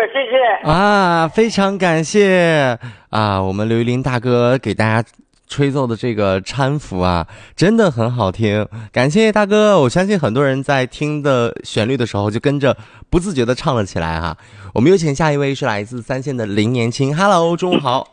谢谢啊，非常感谢啊，我们刘玉林大哥给大家吹奏的这个搀扶啊，真的很好听，感谢大哥。我相信很多人在听的旋律的时候就跟着不自觉的唱了起来哈。我们有请下一位是来自三线的林年青 ，Hello， 中午好。